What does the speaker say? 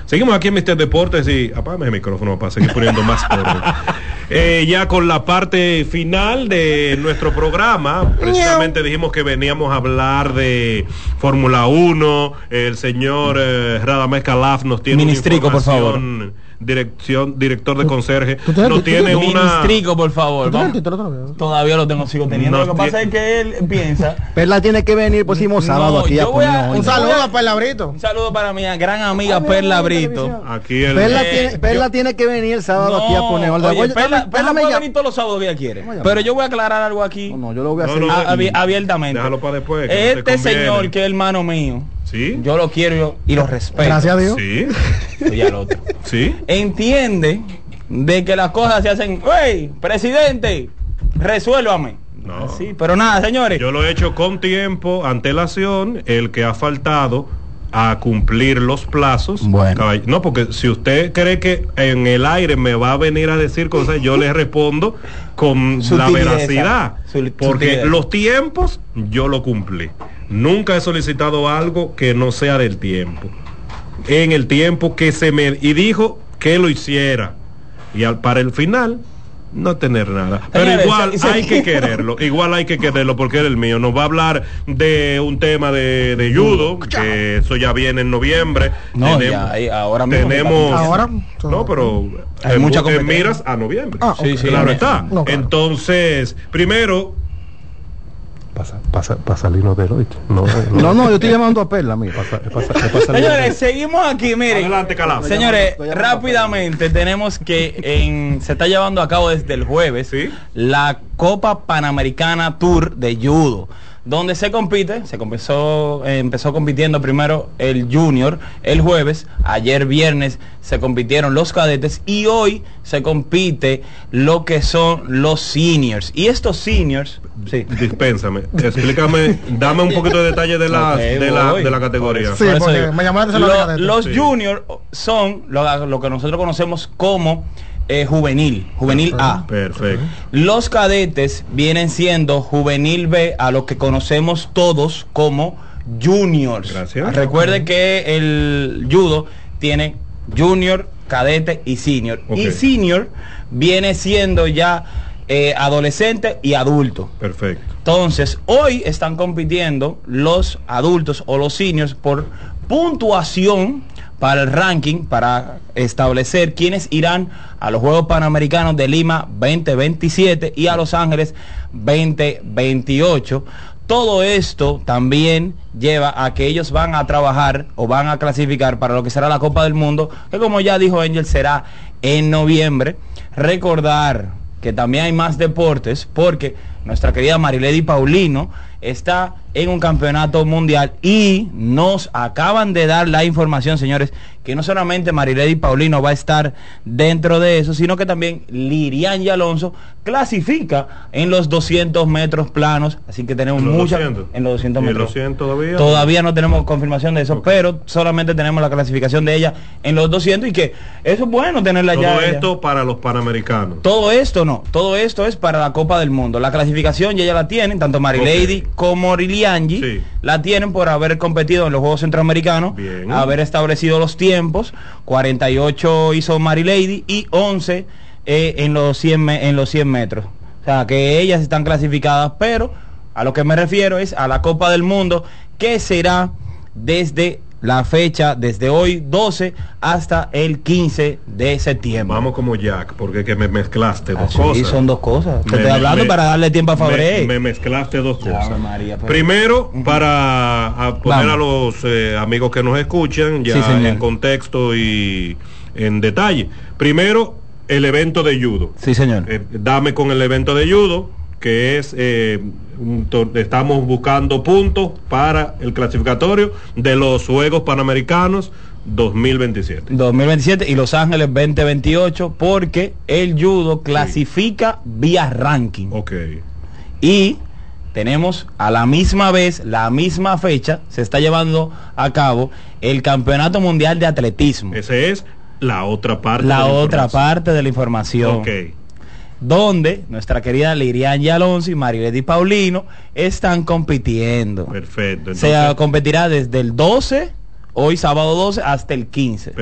Seguimos aquí en Mister Deportes y apágame el micrófono para seguir poniendo más orden. Ya con la parte final de nuestro programa, precisamente dijimos que veníamos a hablar de Fórmula 1. El señor Radamés Calaf nos tiene Ministrico, por favor. Director de conserje, no tiene una... Ministrico, por favor. Todavía lo tengo, sigo teniendo. Lo que pasa es que él piensa... Perla tiene que venir el próximo sábado aquí a poner. Un saludo a Perla Brito. Un saludo para mi gran amiga Perla Brito. Aquí el... Perla tiene que venir el sábado aquí a poner. Oye, Perla puede venir todos los sábados que ella quiere. Pero yo voy a aclarar algo aquí. No, yo lo voy a hacer abiertamente. Déjalo para después. Este señor que es hermano mío, ¿sí? Yo lo quiero y lo respeto. Gracias a Dios. Sí. Soy al otro. Sí. Entiende de que las cosas se hacen. ¡Ey, presidente! Resuélvame. No. Sí, pero nada, señores. Yo lo he hecho con tiempo, antelación. El que ha faltado a cumplir los plazos. Bueno. No, porque si usted cree que en el aire me va a venir a decir cosas, yo le respondo con la veracidad. Porque los tiempos yo lo cumplí. Nunca he solicitado algo que no sea del tiempo. En el tiempo que se me... Y dijo que lo hiciera. Y para el final... no tener nada, pero señores, igual hay que quererlo, porque es el mío. Nos va a hablar de un tema de judo, que eso ya viene en noviembre. No, ahora mismo tenemos, ahora, no, pero hay mucha competencia. miras a noviembre. Okay. Sí, claro está. No, claro. Entonces, primero para salirnos del hoy. No, yo estoy llamando a Perla, mira. Señores, seguimos aquí, miren. Adelante, Calaf. Señores, rápidamente tenemos que se está llevando a cabo desde el jueves, ¿sí?, la Copa Panamericana Tour de Judo, donde empezó compitiendo primero el junior el jueves, ayer viernes se compitieron los cadetes y hoy se compite lo que son los seniors. Y estos seniors, sí. Dispénsame, explícame, dame un poquito de detalle de la categoría. Sí, porque me llamó la atención los sí. juniors son lo que nosotros conocemos como juvenil A. Perfecto. Los cadetes vienen siendo juvenil B, a lo que conocemos todos como juniors. Gracias. Recuerde que el judo tiene junior, cadete y senior. Okay. Y senior viene siendo ya adolescente y adulto. Perfecto. Entonces, hoy están compitiendo los adultos o los seniors por puntuación para el ranking, para establecer quiénes irán a los Juegos Panamericanos de Lima 2027 y a Los Ángeles 2028. Todo esto también lleva a que ellos van a trabajar o van a clasificar para lo que será la Copa del Mundo, que como ya dijo Angel, será en noviembre. Recordar que también hay más deportes, porque nuestra querida Marilady Paulino está en un campeonato mundial y nos acaban de dar la información, señores, que no solamente Marilady Paulino va a estar dentro de eso, sino que también Lirian Alonso clasifica en los 200 metros planos, así que tenemos mucha en los 200 metros. ¿Y los 100 todavía? Todavía no tenemos confirmación de eso, okay, pero solamente tenemos la clasificación de ella en los 200 y que eso es bueno tenerla ya. Todo esto para los Panamericanos. Todo esto no, todo esto es para la Copa del Mundo. La clasificación ya la tienen, tanto Marilady como Liliangi, sí, la tienen por haber competido en los Juegos Centroamericanos, bien, haber establecido los tiempos. 48 hizo Marilady y 11 en los 100 metros. O sea, que ellas están clasificadas, pero a lo que me refiero es a la Copa del Mundo, que será desde la fecha, desde hoy 12 hasta el 15 de septiembre. Vamos como Jack, porque que me mezclaste dos cosas. Sí, son dos cosas. Te estoy hablando para darle tiempo a Fabré. Me mezclaste dos cosas. María, pero... Primero, para poner a los amigos que nos escuchan ya, sí, en contexto y en detalle. Primero, el evento de judo. Sí, señor. Dame con el evento de judo, que es estamos buscando puntos para el clasificatorio de los Juegos Panamericanos 2027 y Los Ángeles 2028, porque el judo clasifica, sí, vía ranking. Okay. Y tenemos a la misma vez, la misma fecha, se está llevando a cabo el Campeonato Mundial de Atletismo. Ese es la otra parte. La otra parte de la información. Okay. Donde nuestra querida Lirian Alonso y Marilady Paulino están compitiendo. Perfecto. Entonces, se competirá desde el 12, hoy sábado 12, hasta el 15.